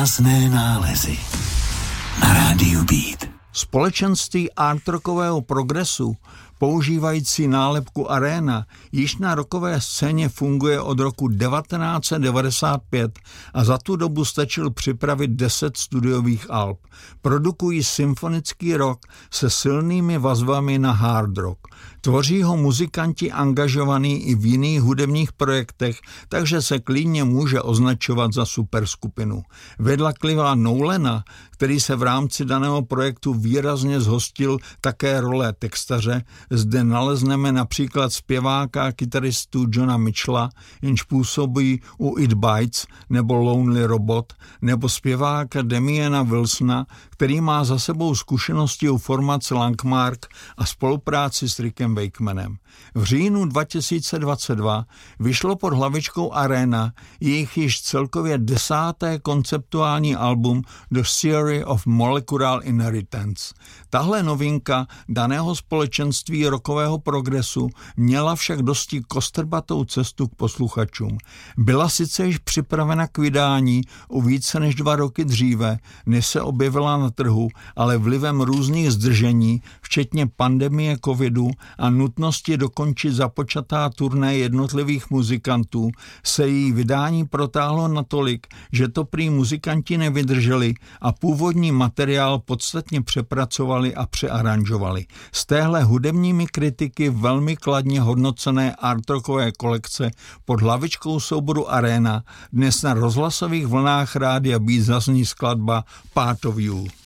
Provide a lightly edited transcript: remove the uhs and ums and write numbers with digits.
Krásné nálezy na rádiu Beat. Společenství artrockového progresu, používající nálepku Arena, již na rockové scéně funguje od roku 1995 a za tu dobu stačil připravit 10 studiových alb. Produkují symfonický rock se silnými vazbami na hard rock. Tvoří ho muzikanti angažovaní i v jiných hudebních projektech, takže se klidně může označovat za superskupinu. Vedle Cliva Nolana, který se v rámci daného projektu výrazně zhostil také role textaře, zde nalezneme například zpěváka a kytaristu Johna Mitchella, jenž působí u It Bites nebo Lonely Robot, nebo zpěváka Damiana Wilsona, který má za sebou zkušenosti u formace Landmark a spolupráci s Rickem Wakemanem. V říjnu 2022 vyšlo pod hlavičkou Arena jejich již celkově 10. konceptuální album The Theory of Molecular Inheritance. Tahle novinka daného společenství rockového progresu měla však dosti kostrbatou cestu k posluchačům. Byla sice již připravena k vydání o více než 2 roky dříve, než se objevila na trhu, ale vlivem různých zdržení, včetně pandemie covidu a nutnosti dokončit započatá turné jednotlivých muzikantů, se její vydání protáhlo natolik, že to prý muzikanti nevydrželi a původní materiál podstatně přepracovali a přearanžovali. Z téhle hudebními kritiky velmi kladně hodnocené artrockové kolekce pod hlavičkou souboru Arena dnes na rozhlasových vlnách rádia Beat zazní skladba Part of You.